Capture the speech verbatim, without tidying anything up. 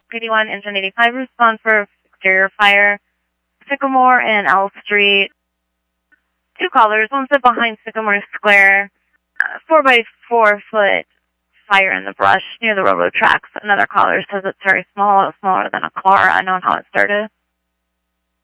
eighty-one, engine eighty-five, respond for exterior fire. Sycamore and L Street. Two callers, one sit behind Sycamore Square. Uh, four by four foot fire in the brush near the railroad tracks. Another caller says it's very small, smaller than a car. Unknown how it started.